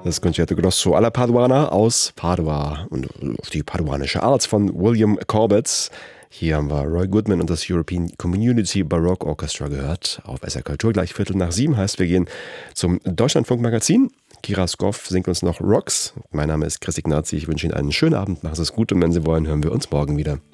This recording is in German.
Das Concerto Grosso alla Paduana aus Padua und auf die paduanische Art von William Corbett. Hier haben wir Roy Goodman und das European Community Baroque Orchestra gehört. Auf SR Kultur gleich 6:15 heißt, wir gehen zum Deutschlandfunk-Magazin. Kira Skoff singt uns noch Rocks. Mein Name ist Chris Ignazi. Ich wünsche Ihnen einen schönen Abend. Machen Sie es gut und wenn Sie wollen, hören wir uns morgen wieder.